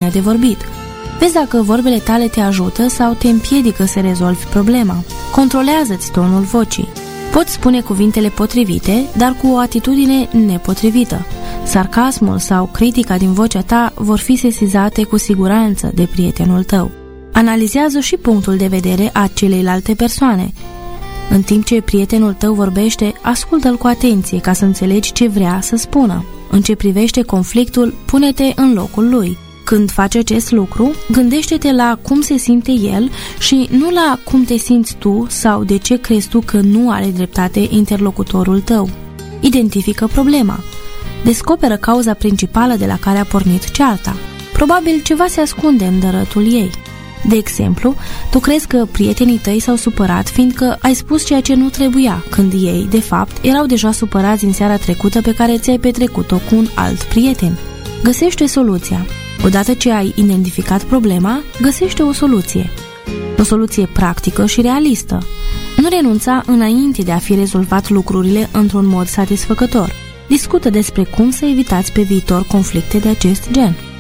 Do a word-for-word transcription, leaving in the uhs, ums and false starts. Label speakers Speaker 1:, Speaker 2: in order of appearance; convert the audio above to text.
Speaker 1: bine de vorbit. Vezi dacă vorbele tale te ajută sau te împiedică să rezolvi problema. Controlează-ți tonul vocii. Poți spune cuvintele potrivite, dar cu o atitudine nepotrivită. Sarcasmul sau critica din vocea ta vor fi sesizate cu siguranță de prietenul tău. Analizează și punctul de vedere a celeilalte persoane. În timp ce prietenul tău vorbește, ascultă-l cu atenție ca să înțelegi ce vrea să spună. În ce privește conflictul, pune-te în locul lui. Când faci acest lucru, gândește-te la cum se simte el și nu la cum te simți tu sau de ce crezi tu că nu are dreptate interlocutorul tău. Identifică problema. Descoperă cauza principală de la care a pornit cearta. Probabil ceva se ascunde în dărătul ei. De exemplu, tu crezi că prietenii tăi s-au supărat fiindcă ai spus ceea ce nu trebuia, când ei, de fapt, erau deja supărați în seara trecută pe care ți-ai petrecut-o cu un alt prieten. Găsește soluția. Odată ce ai identificat problema, găsește o soluție. O soluție practică și realistă. Nu renunța înainte de a fi rezolvat lucrurile într-un mod satisfăcător. Discută despre cum să evitați pe viitor conflicte de acest gen.